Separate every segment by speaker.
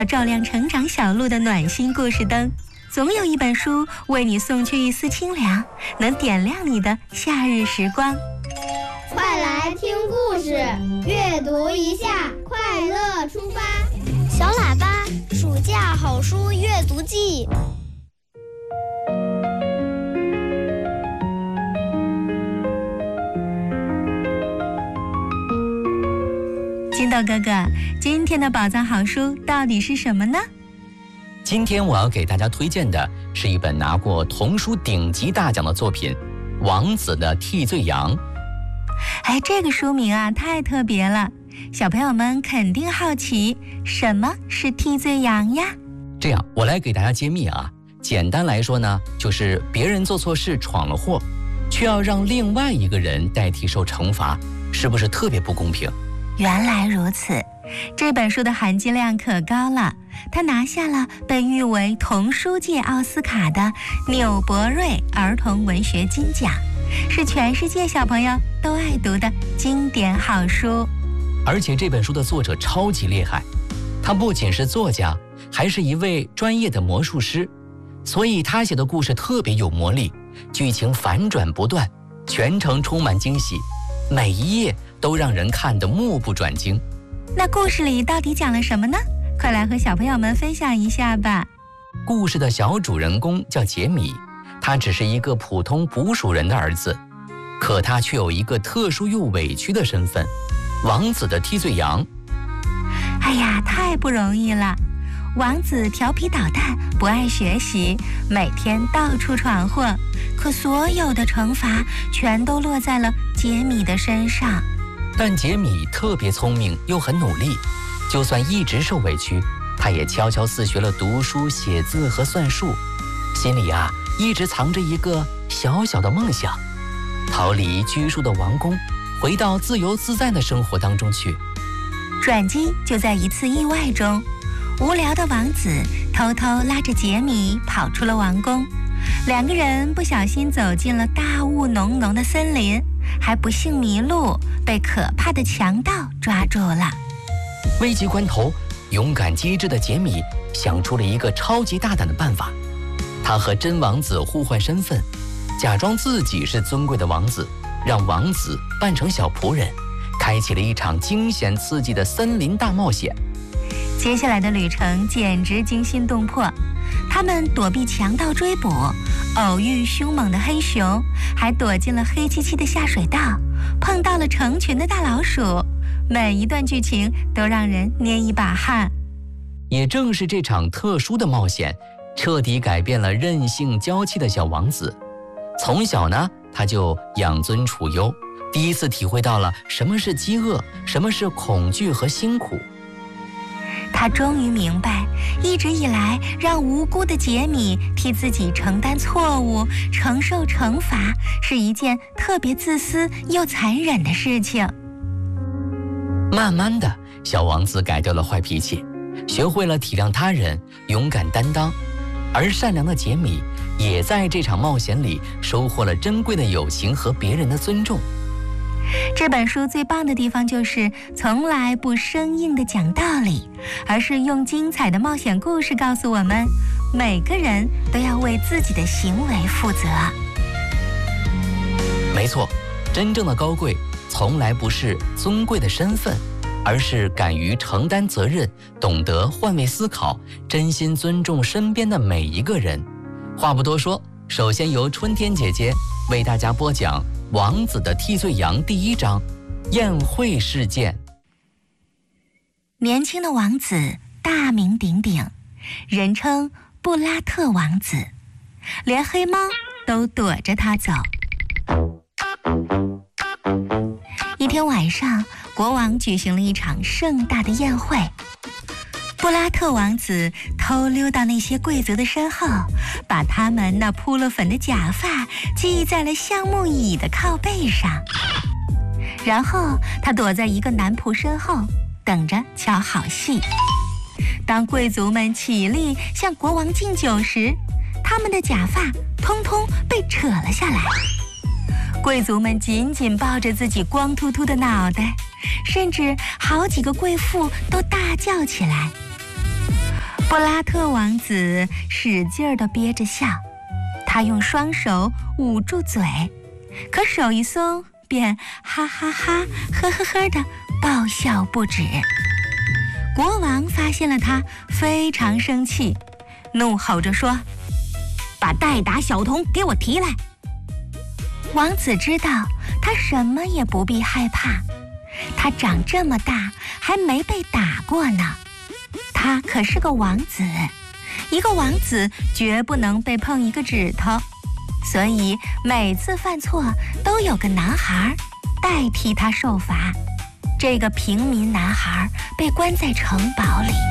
Speaker 1: 照亮成长小路的暖心故事灯，总有一本书为你送去一丝清凉，能点亮你的夏日时光。
Speaker 2: 快来听故事，阅读一下，快乐出发。
Speaker 3: 小喇叭暑假好书阅读记。
Speaker 1: 金豆哥哥，今天的宝藏好书到底是什么呢？
Speaker 4: 今天我要给大家推荐的是一本拿过童书顶级大奖的作品《王子的替罪羊》。
Speaker 1: 这个书名啊太特别了，小朋友们肯定好奇，什么是替罪羊呀？
Speaker 4: 这样，我来给大家揭秘啊。简单来说呢，就是别人做错事闯了祸，却要让另外一个人代替受惩罚，是不是特别不公平？
Speaker 1: 原来如此，这本书的含金量可高了，它拿下了被誉为童书界奥斯卡的纽伯瑞儿童文学金奖，是全世界小朋友都爱读的经典好书。
Speaker 4: 而且这本书的作者超级厉害，他不仅是作家，还是一位专业的魔术师，所以他写的故事特别有魔力，剧情反转不断，全程充满惊喜，每一页都让人看得目不转睛。
Speaker 1: 那故事里到底讲了什么呢？快来和小朋友们分享一下吧。
Speaker 4: 故事的小主人公叫杰米，他只是一个普通捕鼠人的儿子，可他却有一个特殊又委屈的身份——王子的替罪羊。
Speaker 1: 太不容易了。王子调皮捣蛋，不爱学习，每天到处闯祸，可所有的惩罚全都落在了杰米的身上。
Speaker 4: 但杰米特别聪明又很努力，就算一直受委屈，他也悄悄自学了读书、写字和算术，心里一直藏着一个小小的梦想，逃离拘束的王宫，回到自由自在的生活当中去。
Speaker 1: 转机就在一次意外中，无聊的王子偷偷拉着杰米跑出了王宫，两个人不小心走进了大雾浓浓的森林，还不幸迷路，被可怕的强盗抓住了。
Speaker 4: 危急关头，勇敢机智的杰米想出了一个超级大胆的办法，他和真王子互换身份，假装自己是尊贵的王子，让王子扮成小仆人，开启了一场惊险刺激的森林大冒险。
Speaker 1: 接下来的旅程简直惊心动魄，他们躲避强盗追捕，偶遇凶猛的黑熊，还躲进了黑漆漆的下水道，碰到了成群的大老鼠，每一段剧情都让人捏一把汗。
Speaker 4: 也正是这场特殊的冒险，彻底改变了任性娇气的小王子。从小呢，他就养尊处优，第一次体会到了什么是饥饿，什么是恐惧和辛苦。
Speaker 1: 他终于明白，一直以来让无辜的杰米替自己承担错误、承受惩罚，是一件特别自私又残忍的事情。
Speaker 4: 慢慢的，小王子改掉了坏脾气，学会了体谅他人，勇敢担当。而善良的杰米也在这场冒险里收获了珍贵的友情和别人的尊重。
Speaker 1: 这本书最棒的地方就是从来不生硬地讲道理，而是用精彩的冒险故事告诉我们，每个人都要为自己的行为负责。
Speaker 4: 没错，真正的高贵从来不是尊贵的身份，而是敢于承担责任，懂得换位思考，真心尊重身边的每一个人。话不多说，首先由春天姐姐为大家播讲《王子的替罪羊》第1章宴会事件。
Speaker 1: 年轻的王子大名鼎鼎，人称布拉特王子，连黑猫都躲着他走。一天晚上，国王举行了一场盛大的宴会，布拉特王子偷溜到那些贵族的身后，把他们那铺了粉的假发系在了橡木椅的靠背上，然后他躲在一个男仆身后，等着瞧好戏。当贵族们起立向国王敬酒时，他们的假发通通被扯了下来。贵族们紧紧抱着自己光秃秃的脑袋，甚至好几个贵妇都大叫起来。 布拉特王子使劲地憋着笑，他用双手捂住嘴，可手一松，便哈哈哈、呵呵呵地爆笑不止。国王发现了他，非常生气，怒吼着说：“把代打小童给我提来！”王子知道他什么也不必害怕，他长这么大还没被打过呢。他可是个王子，一个王子绝不能被碰一个指头，所以每次犯错都有个男孩代替他受罚。这个平民男孩被关在城堡里。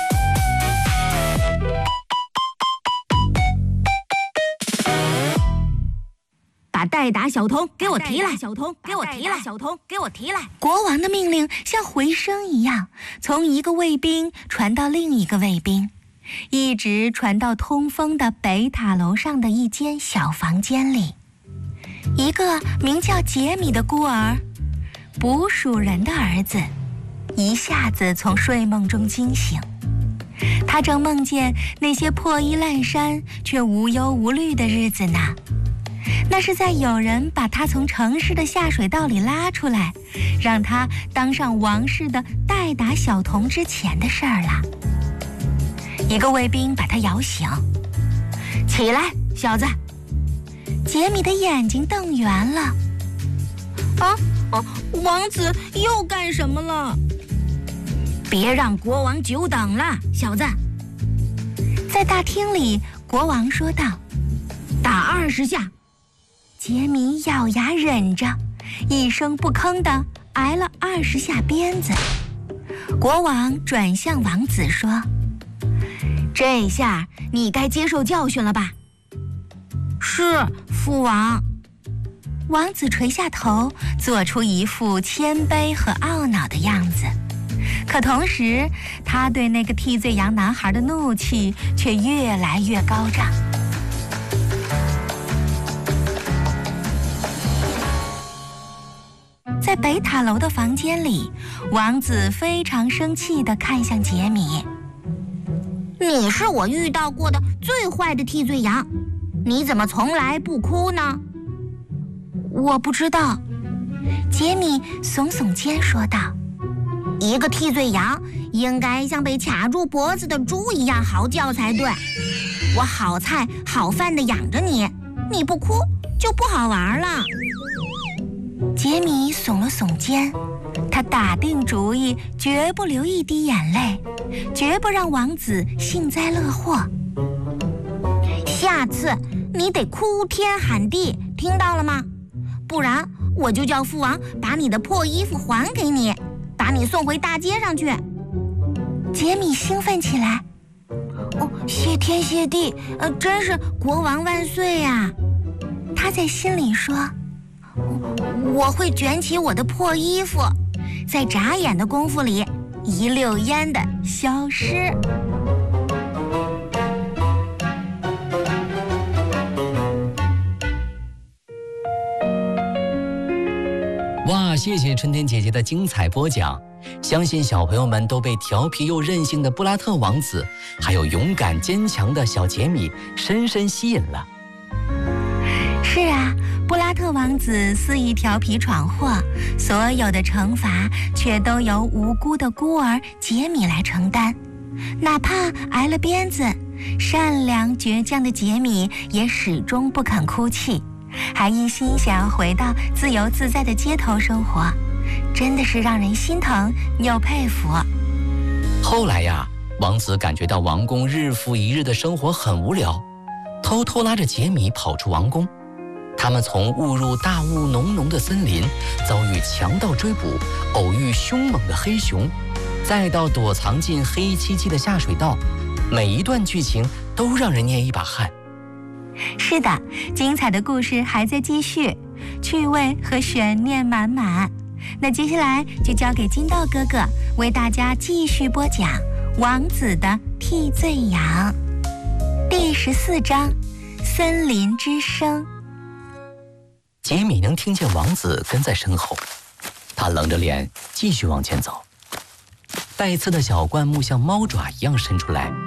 Speaker 1: 把代打小童给我提来！小童给我提来！小童给我提来！国王的命令像回声一样，从一个卫兵传到另一个卫兵，一直传到通风的北塔楼上的一间小房间里。一个名叫杰米的孤儿，捕鼠人的儿子，一下子从睡梦中惊醒。他正梦见那些破衣烂衫却无忧无虑的日子呢。那是在有人把他从城市的下水道里拉出来，让他当上王室的代打小童之前的事儿了。一个卫兵把他摇醒：“起来，小子！”杰米的眼睛瞪圆了。王子又干什么了？别让国王久等了，小子！在大厅里，国王说道：“打20下。”杰米咬牙忍着，一声不吭地挨了20下鞭子。国王转向王子说：“这下你该接受教训了吧？”“是，父王。”王子垂下头，做出一副谦卑和懊恼的样子。可同时，他对那个替罪羊男孩的怒气却越来越高涨。在北塔楼的房间里，王子非常生气地看向杰米：“你是我遇到过的最坏的替罪羊，你怎么从来不哭呢？”“我不知道。”杰米耸耸肩说道：“一个替罪羊应该像被卡住脖子的猪一样嚎叫才对。我好菜好饭地养着你，你不哭就不好玩了。”杰米耸了耸肩，他打定主意，绝不流一滴眼泪，绝不让王子幸灾乐祸。下次你得哭天喊地，听到了吗？不然我就叫父王把你的破衣服还给你，把你送回大街上去。杰米兴奋起来：“谢天谢地，真是国王万岁呀！”他在心里说：“我会卷起我的破衣服，在眨眼的功夫里一溜烟的消失。”
Speaker 4: 哇，谢谢春天姐姐的精彩播讲，相信小朋友们都被调皮又任性的布拉特王子，还有勇敢坚强的小杰米深深吸引了。
Speaker 1: 是啊，布拉特王子肆意调皮闯祸，所有的惩罚却都由无辜的孤儿杰米来承担。哪怕挨了鞭子，善良倔强的杰米也始终不肯哭泣，还一心想要回到自由自在的街头生活，真的是让人心疼又佩服。
Speaker 4: 后来呀，王子感觉到王宫日复一日的生活很无聊，偷偷拉着杰米跑出王宫。他们从误入大雾浓浓的森林，遭遇强盗追捕，偶遇凶猛的黑熊，再到躲藏进黑漆漆的下水道，每一段剧情都让人捏一把汗。
Speaker 1: 是的，精彩的故事还在继续，趣味和悬念满满。那接下来就交给金豆哥哥为大家继续播讲《王子的替罪羊》第14章：森林之声。
Speaker 4: 杰米能听见王子跟在身后，他冷着脸继续往前走。带刺的小灌木像猫爪一样伸出来，